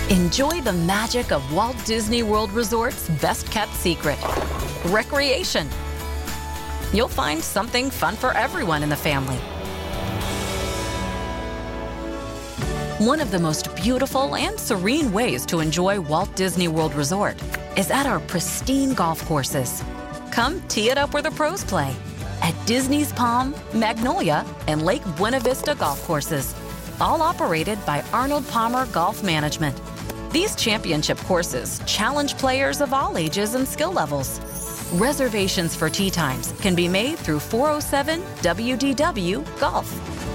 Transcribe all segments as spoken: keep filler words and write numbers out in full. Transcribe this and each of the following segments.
Enjoy the magic of Walt Disney World Resort's best-kept secret, recreation. You'll find something fun for everyone in the family. One of the most beautiful and serene ways to enjoy Walt Disney World Resort is at our pristine golf courses. Come tee it up where the pros play at Disney's Palm, Magnolia, and Lake Buena Vista golf courses, all operated by Arnold Palmer Golf Management. These championship courses challenge players of all ages and skill levels. Reservations for tee times can be made through four oh seven W D W Golf.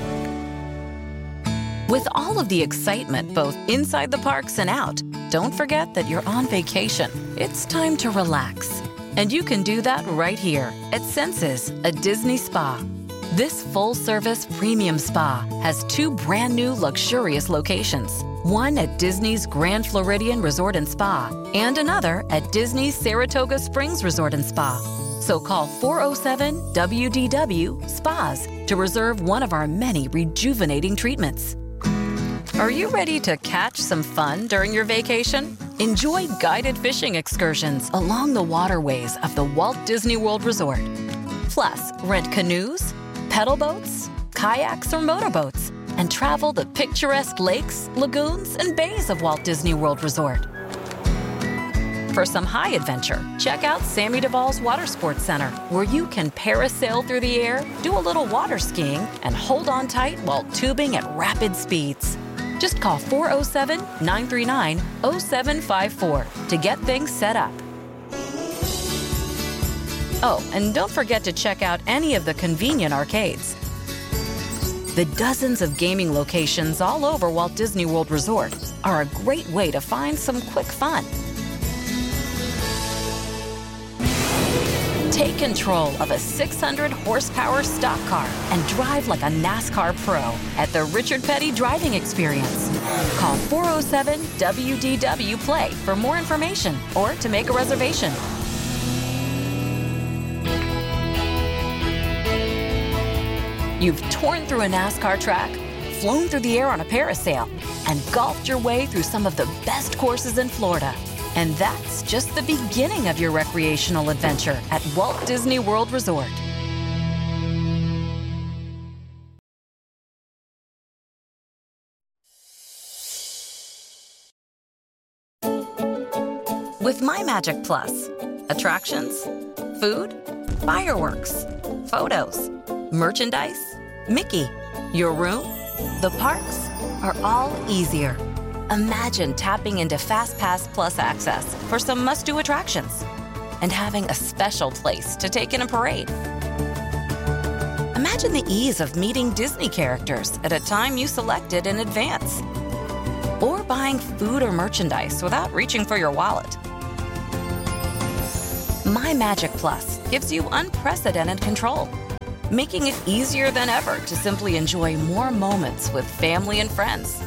With all of the excitement both inside the parks and out, don't forget that you're on vacation. It's time to relax. And you can do that right here at Senses, a Disney spa. This full-service premium spa has two brand new luxurious locations. One at Disney's Grand Floridian Resort and Spa, and another at Disney's Saratoga Springs Resort and Spa. So call four oh seven W D W Spas to reserve one of our many rejuvenating treatments. Are you ready to catch some fun during your vacation? Enjoy guided fishing excursions along the waterways of the Walt Disney World Resort. Plus, rent canoes, pedal boats, kayaks, or motorboats, and travel the picturesque lakes, lagoons, and bays of Walt Disney World Resort. For some high adventure, check out Sammy Duvall's Water Sports Center, where you can parasail through the air, do a little water skiing, and hold on tight while tubing at rapid speeds. Just call four oh seven, nine three nine, oh seven five four to get things set up. Oh, and don't forget to check out any of the convenient arcades. The dozens of gaming locations all over Walt Disney World Resort are a great way to find some quick fun. Take control of a six hundred horsepower stock car and drive like a NASCAR pro at the Richard Petty Driving Experience. Call four oh seven W D W Play for more information or to make a reservation. You've torn through a NASCAR track, flown through the air on a parasail, and golfed your way through some of the best courses in Florida. And that's just the beginning of your recreational adventure at Walt Disney World Resort. With MyMagic Plus, attractions, food, fireworks, photos, merchandise, Mickey, your room, the parks are all easier. Imagine tapping into FastPass Plus access for some must-do attractions and having a special place to take in a parade. Imagine the ease of meeting Disney characters at a time you selected in advance, or buying food or merchandise without reaching for your wallet. MyMagic Plus gives you unprecedented control, making it easier than ever to simply enjoy more moments with family and friends.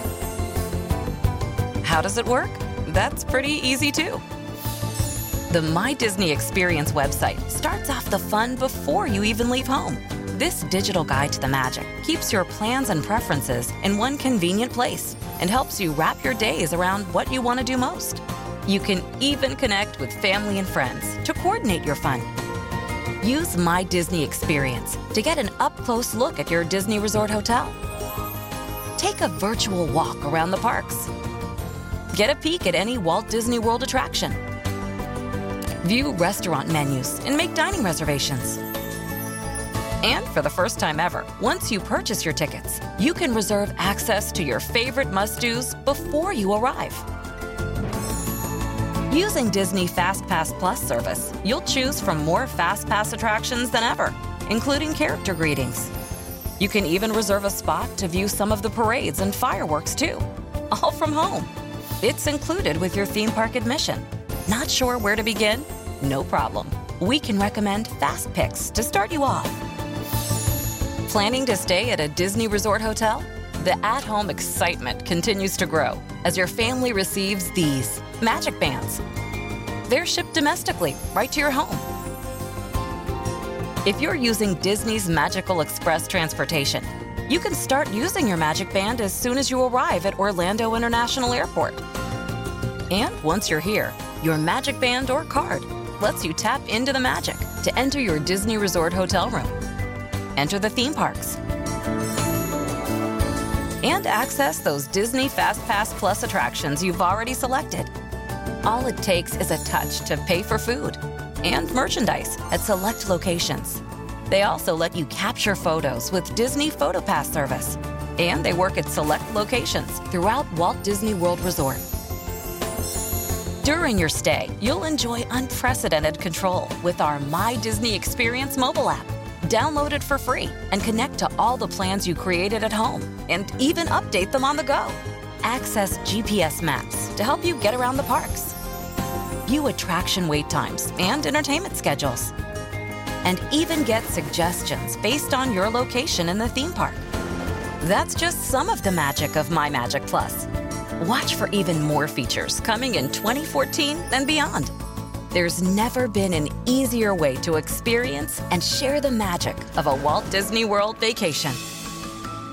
How does it work? That's pretty easy too. The My Disney Experience website starts off the fun before you even leave home. This digital guide to the magic keeps your plans and preferences in one convenient place and helps you wrap your days around what you want to do most. You can even connect with family and friends to coordinate your fun. Use My Disney Experience to get an up-close look at your Disney Resort hotel. Take a virtual walk around the parks. Get a peek at any Walt Disney World attraction. View restaurant menus and make dining reservations. And for the first time ever, once you purchase your tickets, you can reserve access to your favorite must-dos before you arrive. Using Disney FastPass Plus service, you'll choose from more FastPass attractions than ever, including character greetings. You can even reserve a spot to view some of the parades and fireworks too, all from home. It's included with your theme park admission. Not sure where to begin? No problem. We can recommend Fast Picks to start you off. Planning to stay at a Disney Resort hotel? The at-home excitement continues to grow as your family receives these Magic Bands. They're shipped domestically right to your home. If you're using Disney's Magical Express transportation, You can start using your Magic Band as soon as you arrive at Orlando International Airport. And once you're here, your Magic Band or card lets you tap into the magic to enter your Disney Resort hotel room, enter the theme parks, and access those Disney FastPass Plus attractions you've already selected. All it takes is a touch to pay for food and merchandise at select locations. They also let you capture photos with Disney PhotoPass service, and they work at select locations throughout Walt Disney World Resort. During your stay, you'll enjoy unprecedented control with our My Disney Experience mobile app. Download it for free and connect to all the plans you created at home and even update them on the go. Access G P S maps to help you get around the parks. View attraction wait times and entertainment schedules. And even get suggestions based on your location in the theme park. That's just some of the magic of My Magic Plus. Watch for even more features coming in twenty fourteen and beyond. There's never been an easier way to experience and share the magic of a Walt Disney World vacation.